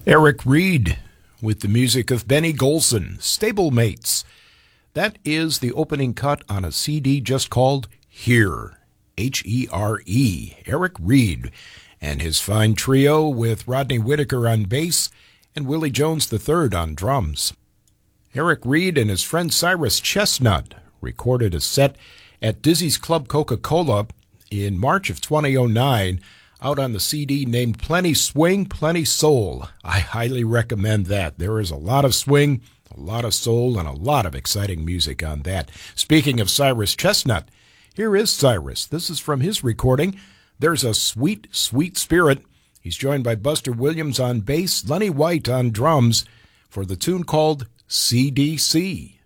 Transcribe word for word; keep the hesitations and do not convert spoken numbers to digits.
Eric Reed with the music of Benny Golson, Stablemates. That is the opening cut on a C D just called Here, H E R E, Eric Reed, and his fine trio with Rodney Whitaker on bass and Willie Jones the third on drums. Eric Reed and his friend Cyrus Chestnut recorded a set at Dizzy's Club Coca-Cola in March of twenty oh nine, out on the C D named Plenty Swing, Plenty Soul. I highly recommend that. There is a lot of swing, a lot of soul, and a lot of exciting music on that. Speaking of Cyrus Chestnut, here is Cyrus. This is from his recording. There's a Sweet, Sweet Spirit. He's joined by Buster Williams on bass, Lenny White on drums, for the tune called C D C.